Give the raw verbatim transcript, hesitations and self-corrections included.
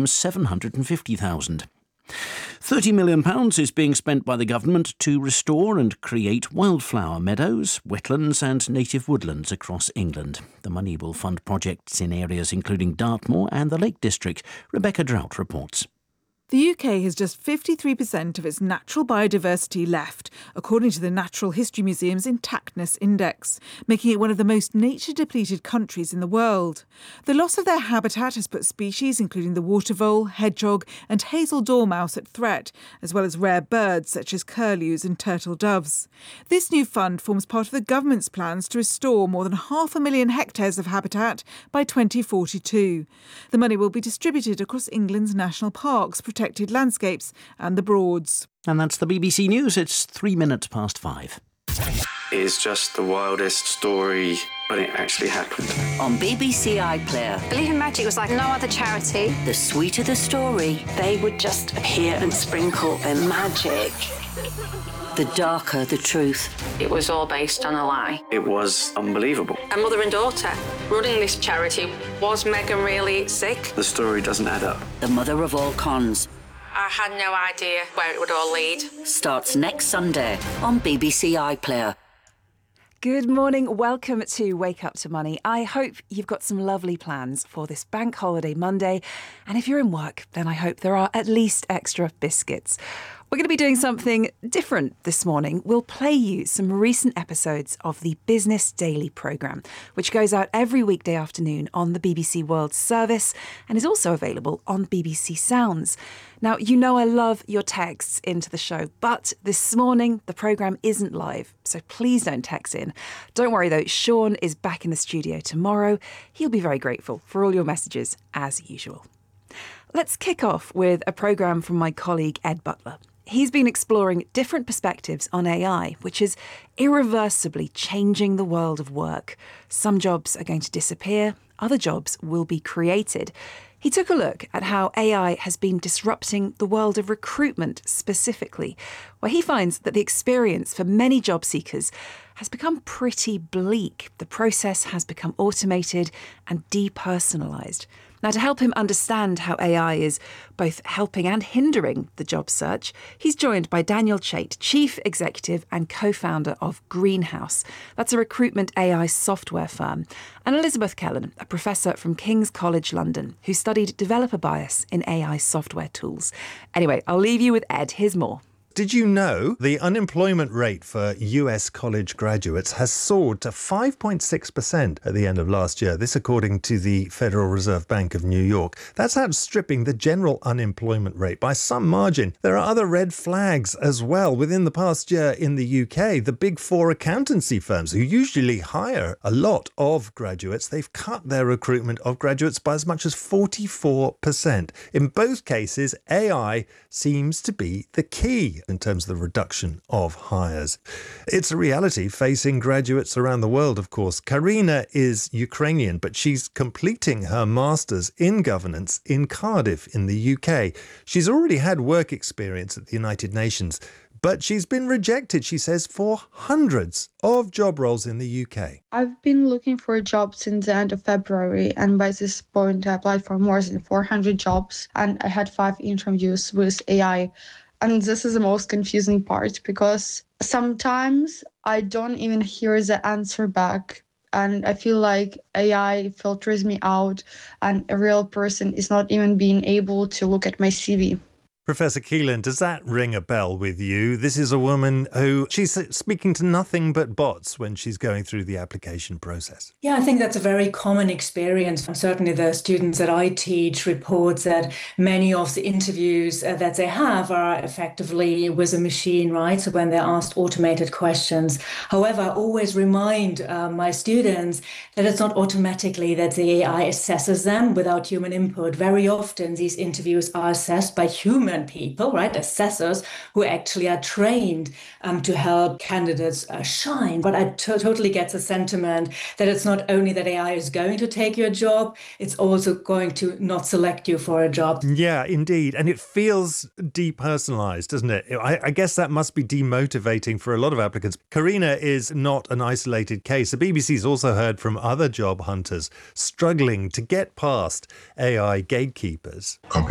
homes seven hundred fifty thousand. thirty million pounds is being spent by the government to restore and create wildflower meadows, wetlands and native woodlands across England. The money will fund projects in areas including Dartmoor and the Lake District. Rebecca Drought reports. The U K has just fifty-three percent of its natural biodiversity left, according to the Natural History Museum's Intactness Index, making it one of the most nature-depleted countries in the world. The loss of their habitat has put species including the water vole, hedgehog and hazel dormouse at threat, as well as rare birds such as curlews and turtle doves. This new fund forms part of the government's plans to restore more than half a million hectares of habitat by twenty forty-two. The money will be distributed across England's national parks, protected landscapes and the Broads. And that's the B B C News. It's three minutes past five. It's just the wildest story when it actually happened. On B B C iPlayer. Believe in Magic was like no other charity. The sweeter the story, They would just appear and sprinkle their magic. the darker the truth. It was all based on a lie. It was unbelievable. A mother and daughter running this charity. Was Meghan really sick? The story doesn't add up. The mother of all cons. I had no idea where it would all lead. Starts next Sunday on B B C iPlayer. Good morning. Welcome to Wake Up to Money. I hope you've got some lovely plans for this bank holiday Monday. And if you're in work, then I hope there are at least extra biscuits. We're going to be doing something different this morning. We'll play you some recent episodes of the Business Daily programme, which goes out every weekday afternoon on the B B C World Service and is also available on B B C Sounds. Now, you know I love your texts into the show, but this morning the programme isn't live, so please don't text in. Don't worry though, Sean is back in the studio tomorrow. He'll be very grateful for all your messages, as usual. Let's kick off with a programme from my colleague Ed Butler. He's been exploring different perspectives on A I, which is irreversibly changing the world of work. Some jobs are going to disappear, other jobs will be created. He took a look at how A I has been disrupting the world of recruitment specifically, where he finds that the experience for many job seekers has become pretty bleak. The process has become automated and depersonalised. Now, to help him understand how A I is both helping and hindering the job search, he's joined by Daniel Chait, Chief Executive and co-founder of Greenhouse. That's a recruitment A I software firm. And Elizabeth Kellen, a professor from King's College London, who studied developer bias in A I software tools. Anyway, I'll leave you with Ed. Here's more. Did you know the unemployment rate for U S college graduates has soared to five point six percent at the end of last year? This according to the Federal Reserve Bank of New York. That's outstripping the general unemployment rate by some margin. There are other red flags as well. Within the past year in the U K, the big four accountancy firms who usually hire a lot of graduates, they've cut their recruitment of graduates by as much as forty-four percent. In both cases, A I seems to be the key in terms of the reduction of hires. It's a reality facing graduates around the world, of course. Karina is Ukrainian, but she's completing her master's in governance in Cardiff in the U K. She's already had work experience at the United Nations, but she's been rejected, she says, for hundreds of job roles in the U K. I've been looking for a job since the end of February, and by this point I applied for more than four hundred jobs, and I had five interviews with A I. And this is the most confusing part because sometimes I don't even hear the answer back. And I feel like A I filters me out and a real person is not even being able to look at my C V. Professor Keelan, does that ring a bell with you? This is a woman who, she's speaking to nothing but bots when she's going through the application process. Yeah, I think that's a very common experience. Certainly the students that I teach report that many of the interviews uh, that they have are effectively with a machine, right? So when they're asked automated questions. However, I always remind uh, my students that it's not automatically that the A I assesses them without human input. Very often these interviews are assessed by human people, right, assessors who actually are trained um, to help candidates uh, shine. But I t- totally get the sentiment that it's not only that A I is going to take your job, it's also going to not select you for a job. Yeah, indeed. And it feels depersonalized, doesn't it? I, I guess that must be demotivating for a lot of applicants. Karina is not an isolated case. The B B C's also heard from other job hunters struggling to get past A I gatekeepers.